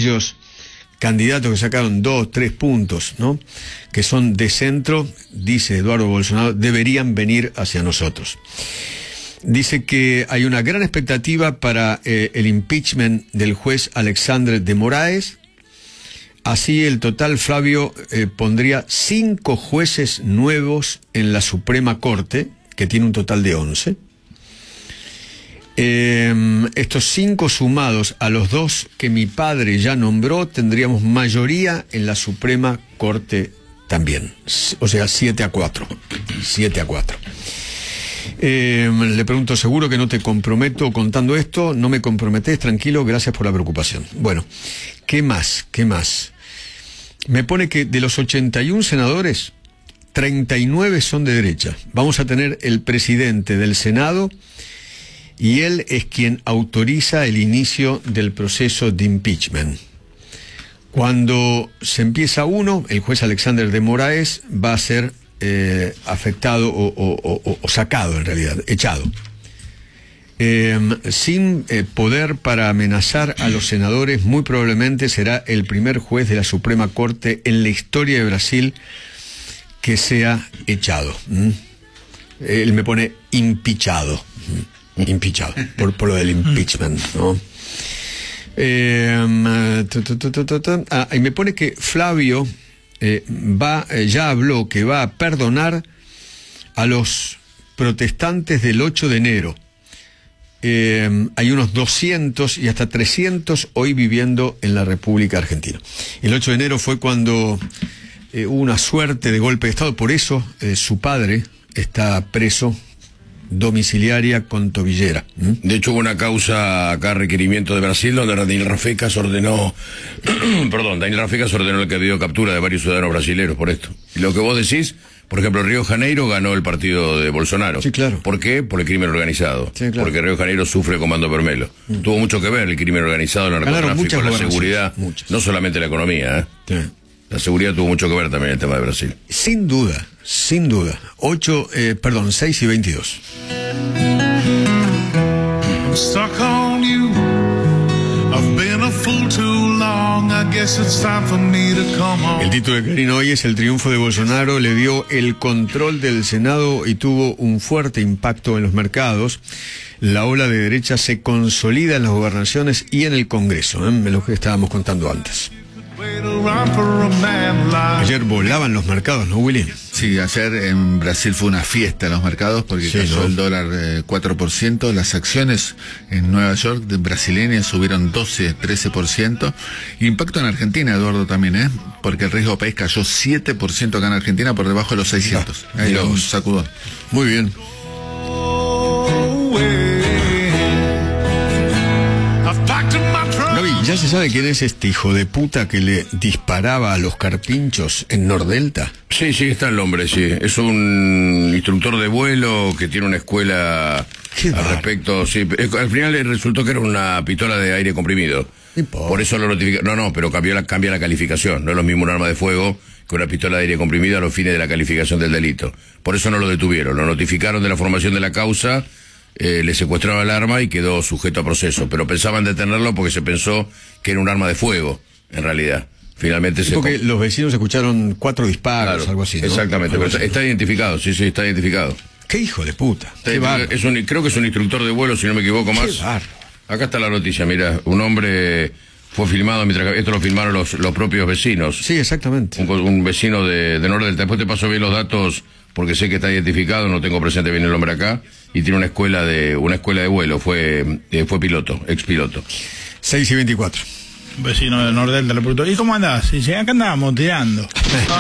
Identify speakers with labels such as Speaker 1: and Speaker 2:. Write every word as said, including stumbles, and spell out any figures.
Speaker 1: aquellos candidatos que sacaron dos, tres puntos, ¿no?, que son de centro, dice Eduardo Bolsonaro, deberían venir hacia nosotros. Dice que hay una gran expectativa para eh, el impeachment del juez Alexandre de Moraes. Así el total, Flavio, eh, pondría cinco jueces nuevos en la Suprema Corte, que tiene un total de once. Eh, estos cinco sumados a los dos que mi padre ya nombró, tendríamos mayoría en la Suprema Corte también. O sea, siete a cuatro. siete a cuatro. Eh, le pregunto, seguro que no te comprometo contando esto. No me comprometés, tranquilo, gracias por la preocupación. Bueno, ¿qué más? ¿Qué más? Me pone que de los ochenta y uno senadores, treinta y nueve son de derecha. Vamos a tener el presidente del Senado y él es quien autoriza el inicio del proceso de impeachment. Cuando se empieza uno, el juez Alexandre de Moraes va a ser eh, afectado o, o, o, o sacado, en realidad, echado. Eh, sin eh, poder para amenazar a los senadores, muy probablemente será el primer juez de la Suprema Corte en la historia de Brasil que sea echado. ¿Mm? Él me pone impichado. ¿Mm? Impichado, por, por lo del impeachment, ¿no? Eh, tu, tu, tu, tu, tu. Ah, y me pone que Flavio eh, va, eh, ya habló que va a perdonar a los protestantes del ocho de enero. Eh, hay unos doscientos y hasta trescientos hoy viviendo en la República Argentina. El ocho de enero fue cuando eh, hubo una suerte de golpe de Estado, por eso eh, su padre está preso domiciliaria con tobillera. ¿Mm?
Speaker 2: De hecho hubo una causa acá, requerimiento de Brasil, donde Daniel Rafecas ordenó perdón, Daniel Rafecas ordenó el que dio captura de varios ciudadanos brasileños por esto. Y lo que vos decís, por ejemplo, Río de Janeiro ganó el partido de Bolsonaro.
Speaker 1: Sí, claro.
Speaker 2: ¿Por qué? Por el crimen organizado.
Speaker 1: Sí, claro.
Speaker 2: Porque Río de Janeiro sufre comando Vermelo. Mm. Tuvo mucho que ver el crimen organizado, el narcotráfico, la seguridad,
Speaker 1: muchas.
Speaker 2: No solamente la economía, ¿eh? Sí. La seguridad tuvo mucho que ver también en el tema de Brasil.
Speaker 1: Sin duda, sin duda. Ocho, eh, perdón, seis y veintidós. El título de Clarín hoy es: el triunfo de Bolsonaro le dio el control del Senado y tuvo un fuerte impacto en los mercados. La ola de derecha se consolida en las gobernaciones y en el Congreso, ¿eh? Lo que estábamos contando antes. Ayer volaban los mercados, ¿no, Willy?
Speaker 3: Sí, ayer en Brasil fue una fiesta en los mercados porque sí, cayó, ¿no?, el dólar eh, cuatro por ciento. Las acciones en Nueva York de brasileñas subieron doce, trece por ciento. Impacto en Argentina, Eduardo, también, ¿eh? Porque el riesgo país cayó siete por ciento acá en Argentina, por debajo de los seiscientos. No, ahí lo sacudó.
Speaker 1: Muy bien. ¿Ya se sabe quién es este hijo de puta que le disparaba a los carpinchos en Nordelta?
Speaker 2: Sí, sí, está el hombre, sí. Es un instructor de vuelo que tiene una escuela al respecto. Sí, al final le resultó que era una pistola de aire comprimido. Por eso lo notificaron. No, no, pero cambió la, cambia la calificación. No es lo mismo un arma de fuego que una pistola de aire comprimido a los fines de la calificación del delito. Por eso no lo detuvieron. Lo notificaron de la formación de la causa. Eh, le secuestraron el arma y quedó sujeto a proceso, pero pensaban detenerlo porque se pensó que era un arma de fuego, en realidad. Finalmente
Speaker 1: sí,
Speaker 2: se...
Speaker 1: Porque los vecinos escucharon cuatro disparos,
Speaker 2: claro,
Speaker 1: algo así, ¿no?
Speaker 2: Exactamente, pero está, está identificado, sí, sí, está identificado.
Speaker 1: ¡Qué hijo de puta!
Speaker 2: Qué es un, creo que es un instructor de vuelo, si no me equivoco más. Acá está la noticia, mira, un hombre fue filmado mientras... Esto lo filmaron los, los propios vecinos.
Speaker 1: Sí, exactamente.
Speaker 2: Un, un vecino de, de Nordelta. Después te paso bien los datos, porque sé que está identificado, no tengo presente bien el nombre acá, y tiene una escuela de una escuela de vuelo, fue eh, fue piloto, ex piloto.
Speaker 1: seis y veinticuatro.
Speaker 4: Vecino de Nordelta le preguntó: ¿y cómo andás? Y dice: acá andábamos tirando.